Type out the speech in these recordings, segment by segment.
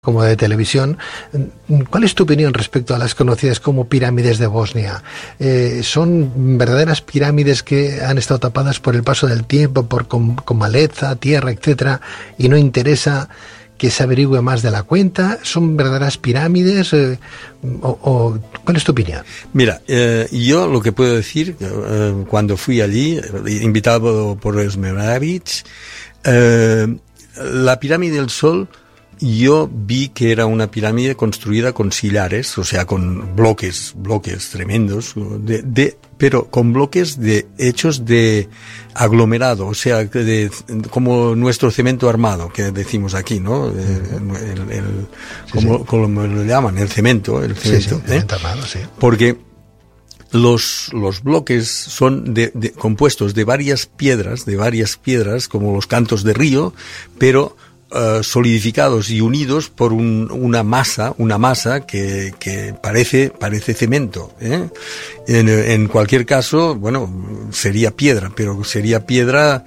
como de televisión. ¿Cuál es tu opinión respecto a las conocidas como pirámides de Bosnia? ¿Son verdaderas pirámides que han estado tapadas por el paso del tiempo, con maleza, tierra, etcétera, y no interesa que se averigüe más de la cuenta? ¿Son verdaderas pirámides? ¿Cuál es tu opinión? Mira, yo lo que puedo decir, cuando fui allí, invitado por Osmeragić, la pirámide del Sol, yo vi que era una pirámide construida con sillares, o sea, con bloques tremendos, pero con bloques hechos de aglomerado, o sea, como nuestro cemento armado, que decimos aquí, ¿no? Como lo llaman, el cemento. Sí, cemento armado, sí. Porque los bloques son compuestos de varias piedras, como los cantos de río, pero solidificados y unidos por una masa que parece cemento, ¿eh? En cualquier caso, bueno, sería piedra, pero sería piedra,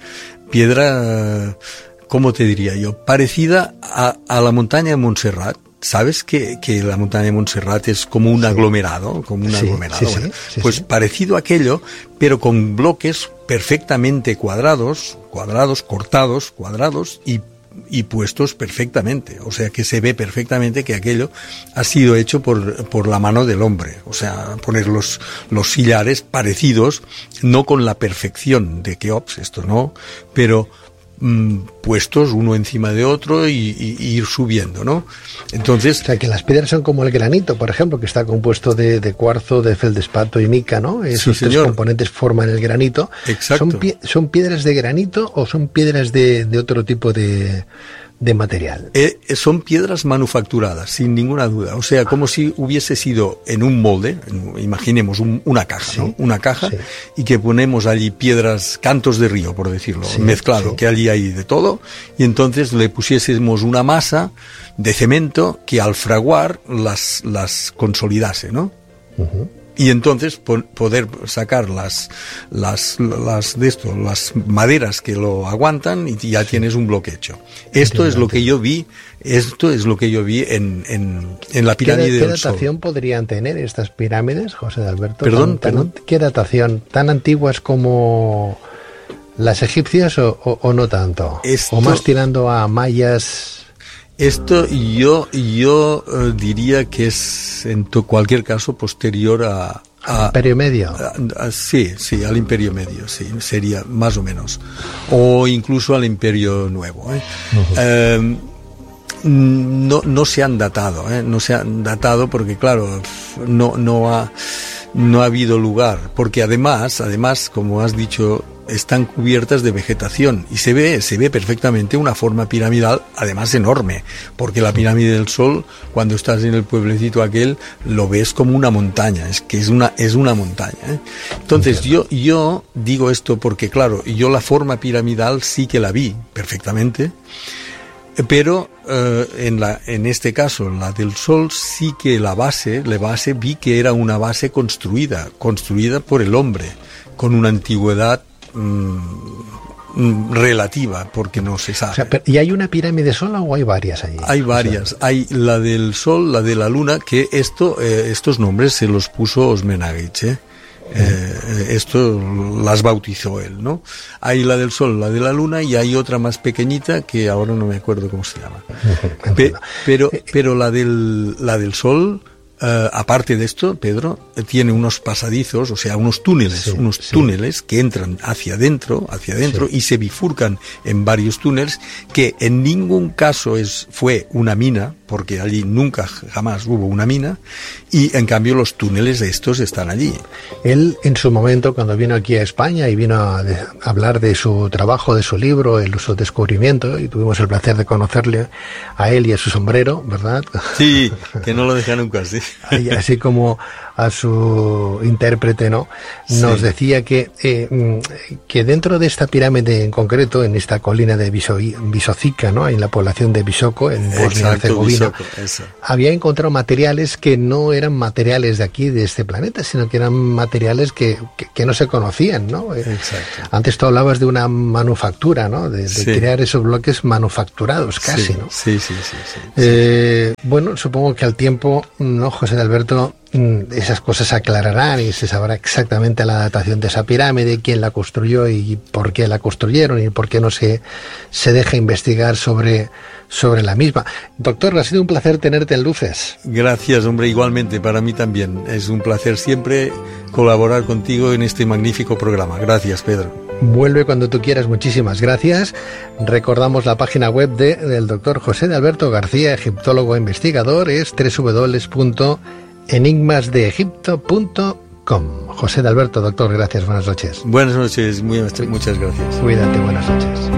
¿cómo te diría yo? Parecida a la montaña de Montserrat. ¿Sabes que la montaña de Montserrat es como un aglomerado? Pues parecido a aquello, pero con bloques perfectamente cuadrados, cortados, y puestos perfectamente, o sea que se ve perfectamente que aquello ha sido hecho por la mano del hombre, o sea, poner los sillares parecidos, no con la perfección de Keops, esto no, pero puestos uno encima de otro y ir subiendo, ¿no? Entonces, o sea, que las piedras son como el granito, por ejemplo, que está compuesto de cuarzo, de feldespato y mica, ¿no? Esos tres componentes forman el granito. Exacto. ¿Son piedras de granito o son piedras de otro tipo de material? Son piedras manufacturadas, sin ninguna duda. O sea, como si hubiese sido en un molde, imaginemos una caja, ¿no? Una caja, y que ponemos allí piedras, cantos de río, por decirlo, mezclado, que allí hay de todo, y entonces le pusiésemos una masa de cemento que al fraguar las consolidase, ¿no? Uh-huh. Y entonces poder sacar las maderas que lo aguantan y ya tienes un bloque hecho. Esto es lo que yo vi en la pirámide del Sol. ¿Qué datación podrían tener estas pirámides, José de Alberto? Perdón. ¿Qué datación? ¿Tan antiguas como las egipcias o no tanto? ¿O más tirando a mayas? Esto yo diría que es en cualquier caso posterior a Imperio Medio. Sí, al Imperio Medio, sí, sería más o menos, o incluso al Imperio Nuevo. Uh-huh. No se han datado, porque claro, no ha habido lugar, porque además, como has dicho, están cubiertas de vegetación y se ve perfectamente una forma piramidal, además enorme, porque la pirámide del Sol, cuando estás en el pueblecito aquel, lo ves como una montaña, es una montaña, ¿eh? Entonces yo digo esto porque claro, yo la forma piramidal sí que la vi perfectamente, pero en este caso, la del Sol, sí que la base vi que era una base construida por el hombre, con una antigüedad relativa, porque no se sabe. O sea, ¿y hay una pirámide sola o hay varias allí? Hay varias. O sea, hay la del Sol, la de la Luna, que estos nombres se los puso Osmeragić, ¿eh? Esto las bautizó él, ¿no? Hay la del Sol, la de la Luna, y hay otra más pequeñita que ahora no me acuerdo cómo se llama. Pero la del Sol, aparte de esto, Pedro, tiene unos pasadizos, o sea, unos túneles que entran hacia adentro, y se bifurcan en varios túneles, que en ningún caso fue una mina, porque allí jamás hubo una mina, y en cambio los túneles estos están allí. Él, en su momento, cuando vino aquí a España y vino a hablar de su trabajo, de su libro, su descubrimiento, y tuvimos el placer de conocerle a él y a su sombrero, ¿verdad? Sí, que no lo deja nunca, sí. Así como a su intérprete, ¿no? Nos decía que dentro de esta pirámide en concreto, en esta colina de Visocica, ¿no? En la población de Visoko, en Bosnia y Herzegovina, había encontrado materiales que no eran materiales de aquí, de este planeta, sino que eran materiales que no se conocían, ¿no? Exacto. Antes tú hablabas de una manufactura, ¿no? De crear esos bloques manufacturados casi, ¿no? Sí. Bueno, supongo que al tiempo, ¿no, José de Alberto? Esas cosas se aclararán y se sabrá exactamente la datación de esa pirámide, quién la construyó y por qué la construyeron y por qué no se deja investigar sobre la misma. Doctor, ha sido un placer tenerte en Luces. Gracias, hombre, igualmente, para mí también. Es un placer siempre colaborar contigo en este magnífico programa. Gracias, Pedro. Vuelve cuando tú quieras, muchísimas gracias. Recordamos la página web del doctor José de Alberto García, egiptólogo e investigador, es www.enigmasdeegipto.com. José de Alberto, doctor, gracias, buenas noches. Buenas noches, muchas gracias. Cuídate, buenas noches.